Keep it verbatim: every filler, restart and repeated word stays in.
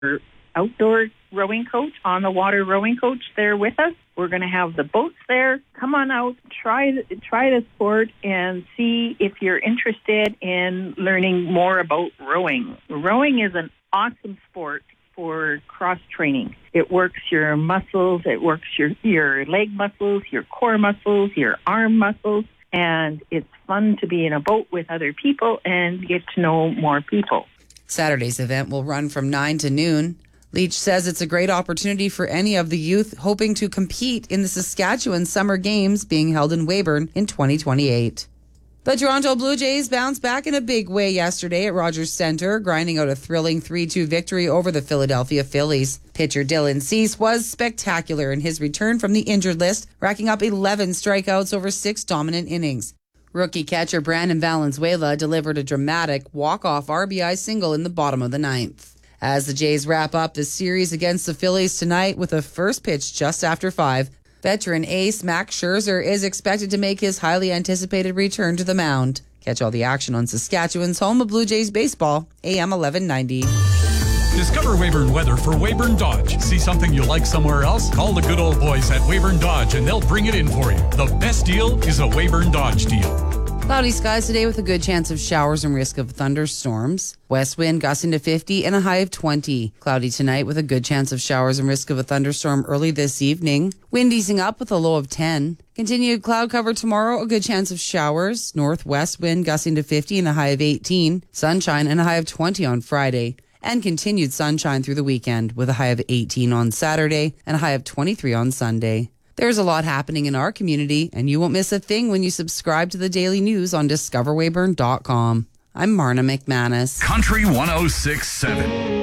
outdoor rowing coach, on the water rowing coach there with us. We're going to have the boats there. Come on out, try try the sport, and see if you're interested in learning more about rowing. Rowing is an awesome sport for cross training. It works your muscles, it works your, your leg muscles, your core muscles, your arm muscles, and it's fun to be in a boat with other people and get to know more people. Saturday's event will run from nine to noon. Leach says it's a great opportunity for any of the youth hoping to compete in the Saskatchewan Summer Games being held in Weyburn in twenty twenty-eight. The Toronto Blue Jays bounced back in a big way yesterday at Rogers Centre, grinding out a thrilling three two victory over the Philadelphia Phillies. Pitcher Dylan Cease was spectacular in his return from the injured list, racking up eleven strikeouts over six dominant innings. Rookie catcher Brandon Valenzuela delivered a dramatic walk-off R B I single in the bottom of the ninth. As the Jays wrap up the series against the Phillies tonight with a first pitch just after five, veteran ace Max Scherzer is expected to make his highly anticipated return to the mound. Catch all the action on Saskatchewan's home of Blue Jays baseball, A M eleven ninety. Discover Weyburn weather for Weyburn Dodge. See something you like somewhere else? Call the good old boys at Weyburn Dodge and they'll bring it in for you. The best deal is a Weyburn Dodge deal. Cloudy skies today with a good chance of showers and risk of thunderstorms. West wind gusting to fifty and a high of twenty. Cloudy tonight with a good chance of showers and risk of a thunderstorm early this evening. Wind easing up with a low of ten. Continued cloud cover tomorrow, a good chance of showers. Northwest wind gusting to fifty and a high of eighteen. Sunshine and a high of twenty on Friday. And continued sunshine through the weekend with a high of eighteen on Saturday and a high of twenty-three on Sunday. There's a lot happening in our community, and you won't miss a thing when you subscribe to the daily news on discover weyburn dot com. I'm Marna McManus. Country one oh six point seven.